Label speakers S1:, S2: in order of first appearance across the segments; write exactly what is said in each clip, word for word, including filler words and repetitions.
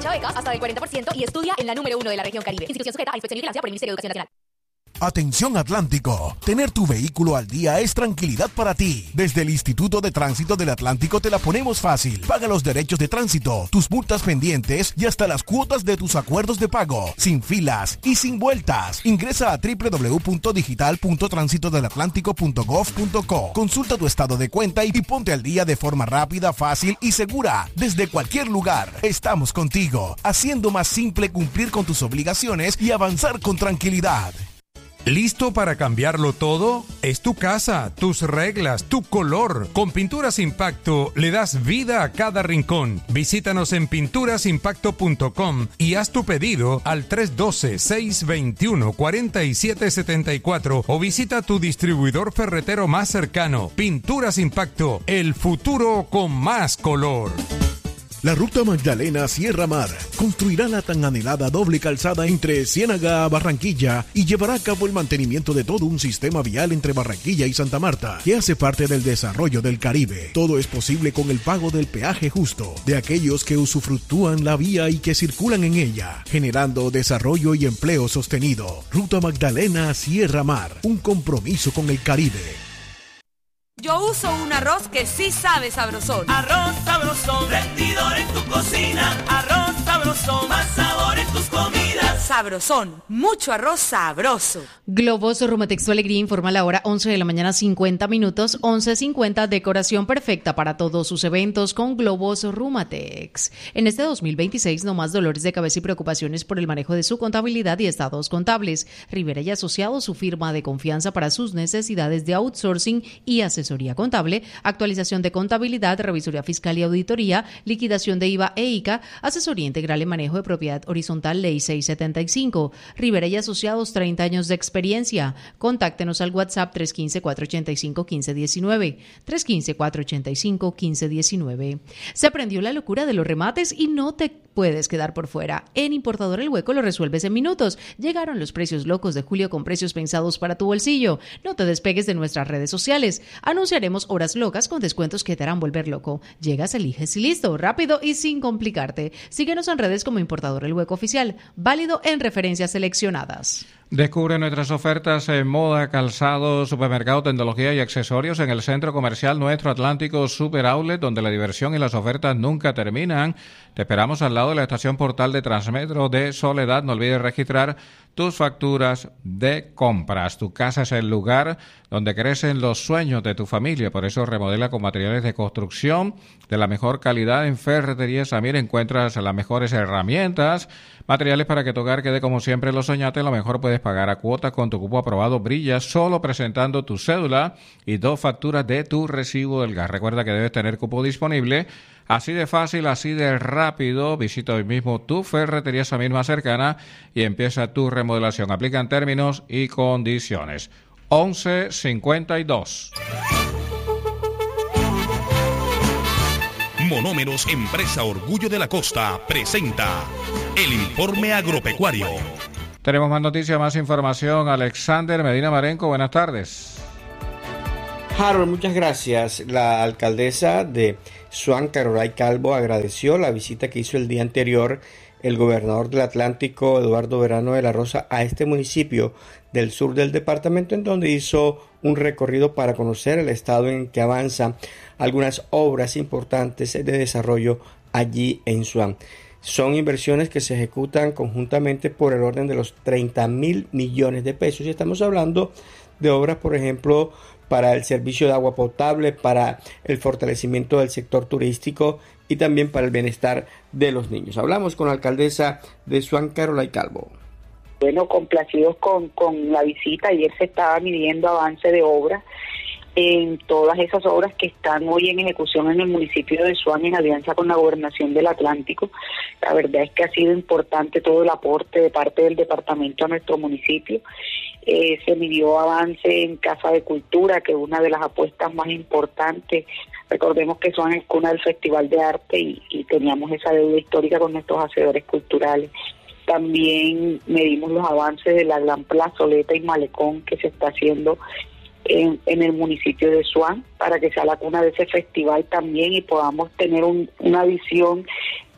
S1: Aprovecha becas hasta del cuarenta por ciento y estudia en la número uno de la región Caribe. Institución sujeta a inspección y vigilancia por el Ministerio de Educación Nacional.
S2: Atención Atlántico, tener tu vehículo al día es tranquilidad para ti. Desde el Instituto de Tránsito del Atlántico te la ponemos fácil. Paga los derechos de tránsito, tus multas pendientes y hasta las cuotas de tus acuerdos de pago, sin filas y sin vueltas. Ingresa a doble u doble u doble u punto digital punto tránsito del atlántico punto gov punto co. Consulta tu estado de cuenta y ponte al día de forma rápida, fácil y segura. Desde cualquier lugar, estamos contigo, haciendo más simple cumplir con tus obligaciones y avanzar con tranquilidad.
S3: ¿Listo para cambiarlo todo? Es tu casa, tus reglas, tu color. Con Pinturas Impacto le das vida a cada rincón. Visítanos en pinturas impacto punto com y haz tu pedido al tres uno dos, seis dos uno, cuatro siete siete cuatro o visita tu distribuidor ferretero más cercano. Pinturas Impacto, el futuro con más color.
S2: La Ruta Magdalena Sierra Mar construirá la tan anhelada doble calzada entre Ciénaga a Barranquilla y llevará a cabo el mantenimiento de todo un sistema vial entre Barranquilla y Santa Marta, que hace parte del desarrollo del Caribe. Todo es posible con el pago del peaje justo de aquellos que usufructúan la vía y que circulan en ella, generando desarrollo y empleo sostenido. Ruta Magdalena Sierra Mar, un compromiso con el Caribe.
S4: Yo uso un arroz que sí sabe sabrosón.
S5: Arroz sabrosón, rendidor en tu cocina. Arroz sabrosón, más sabor en tus comidas.
S4: Sabrosón, mucho arroz sabroso.
S6: Globos Rumatex Tu Alegría informa la hora once de la mañana, cincuenta minutos, once cincuenta, decoración perfecta para todos sus eventos con Globos Rumatex. En este dos mil veintiséis, no más dolores de cabeza y preocupaciones por el manejo de su contabilidad y estados contables. Rivera y Asociados, su firma de confianza para sus necesidades de outsourcing y asesoría contable, actualización de contabilidad, revisoría fiscal y auditoría, liquidación de I V A e I C A, asesoría integral en manejo de propiedad horizontal, ley seiscientos setenta y cinco. Rivera y Asociados, treinta años de experiencia. Contáctenos al WhatsApp tres uno cinco, cuatro ocho cinco, uno cinco uno nueve, tres uno cinco, cuatro ocho cinco, uno cinco uno nueve. Se aprendió la locura de los remates y no te puedes quedar por fuera. En Importador El Hueco lo resuelves en minutos. Llegaron los precios locos de julio con precios pensados para tu bolsillo. No te despegues de nuestras redes sociales. Anunciaremos horas locas con descuentos que te harán volver loco. Llegas, eliges y listo, rápido y sin complicarte. Síguenos en redes como Importador El Hueco Oficial, válido en referencias seleccionadas.
S7: Descubre nuestras ofertas en moda, calzado, supermercado, tecnología y accesorios en el centro comercial Nuestro Atlántico Super Outlet, donde la diversión y las ofertas nunca terminan. Te esperamos al lado de la estación Portal de Transmetro de Soledad. No olvides registrar tus facturas de compras. Tu casa es el lugar donde crecen los sueños de tu familia. Por eso remodela con materiales de construcción de la mejor calidad. En Ferretería Samir encuentras las mejores herramientas, materiales para que tu hogar quede como siempre lo soñaste. Lo mejor puedes pagar a cuotas con tu cupo aprobado Brilla, solo presentando tu cédula y dos facturas de tu recibo del gas. Recuerda que debes tener cupo disponible. Así de fácil, así de rápido. Visita hoy mismo tu Ferretería Samir más cercana y empieza tu remodelación. Aplican términos y condiciones. once cincuenta y dos.
S8: Monómeros, empresa Orgullo de la Costa, presenta el informe agropecuario.
S7: Tenemos más noticias, más información. Alexander Medina Marenco, buenas tardes.
S9: Harold, muchas gracias. La alcaldesa de Swan, Carolay Calvo, agradeció la visita que hizo el día anterior el gobernador del Atlántico, Eduardo Verano de la Rosa, a este municipio del sur del departamento, en donde hizo un recorrido para conocer el estado en que avanzan algunas obras importantes de desarrollo allí en Swan. Son inversiones que se ejecutan conjuntamente por el orden de los treinta mil millones de pesos. Y estamos hablando de obras, por ejemplo, para el servicio de agua potable, para el fortalecimiento del sector turístico y también para el bienestar de los niños. Hablamos con la alcaldesa de Swan, Carolay Calvo.
S10: Bueno, complacidos con, con la visita. Ayer se estaba midiendo avance de obras en todas esas obras que están hoy en ejecución en el municipio de Swan en alianza con la Gobernación del Atlántico. La verdad es que ha sido importante todo el aporte de parte del departamento a nuestro municipio. Eh, se midió avance en Casa de Cultura, que es una de las apuestas más importantes. Recordemos que Swan es cuna del Festival de Arte y, y teníamos esa deuda histórica con nuestros hacedores culturales. También medimos los avances de la gran plazoleta y malecón que se está haciendo En, en el municipio de Swan, para que sea la cuna de ese festival también y podamos tener un, una visión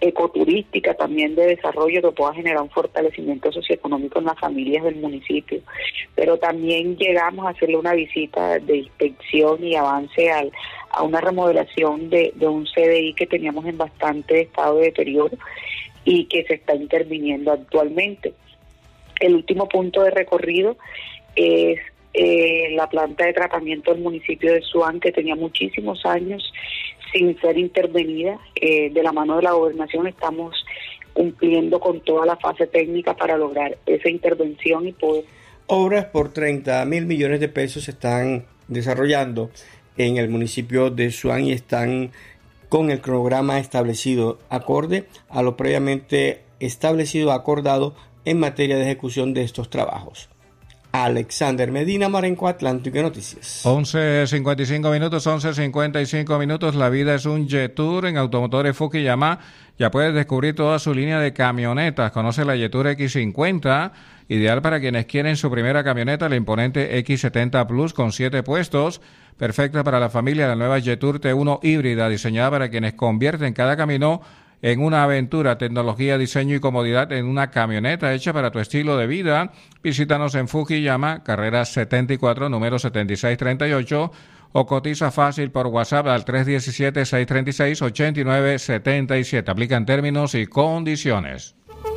S10: ecoturística, también de desarrollo que pueda generar un fortalecimiento socioeconómico en las familias del municipio. Pero también llegamos a hacerle una visita de inspección y avance al, a una remodelación de, de un C D I que teníamos en bastante estado de deterioro y que se está interviniendo actualmente. El último punto de recorrido es eh, la planta de tratamiento del municipio de Suán, que tenía muchísimos años sin ser intervenida. Eh, de la mano de la gobernación estamos cumpliendo con toda la fase técnica para lograr esa intervención y poder...
S9: Obras por treinta mil millones de pesos se están desarrollando en el municipio de Suán y están con el cronograma establecido acorde a lo previamente establecido acordado en materia de ejecución de estos trabajos. Alexander Medina, Marenco, Atlántico Noticias.
S7: once cincuenta y cinco minutos, once cincuenta y cinco minutos. La vida es un Jetour en Automotores Fukuyama. Ya puedes descubrir toda su línea de camionetas. Conoce la Jetour equis cincuenta, ideal para quienes quieren su primera camioneta, la imponente equis setenta Plus con siete puestos. Perfecta para la familia, la nueva Jetour T uno híbrida, diseñada para quienes convierten cada camino en una aventura, tecnología, diseño y comodidad en una camioneta hecha para tu estilo de vida. Visítanos en Fukuyama, carrera setenta y cuatro, número setenta y seis treinta y ocho, o cotiza fácil por WhatsApp al tres uno siete, seis tres seis, ocho nueve siete siete. Aplican términos y condiciones.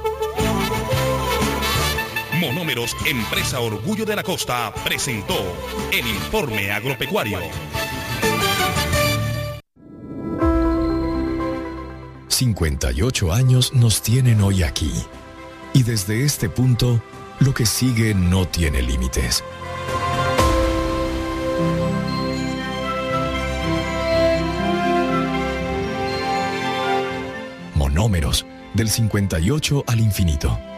S8: Monómeros, empresa Orgullo de la Costa, presentó el informe agropecuario.
S11: cincuenta y ocho años nos tienen hoy aquí. Y desde este punto, lo que sigue no tiene límites. Monómeros, del cincuenta y ocho al infinito.